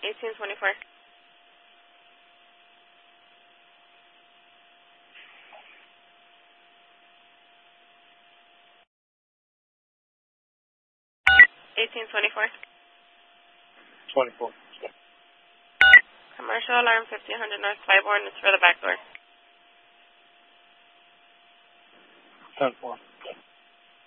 1824. Commercial alarm 1500 North Claiborne is for the back door. 10-4.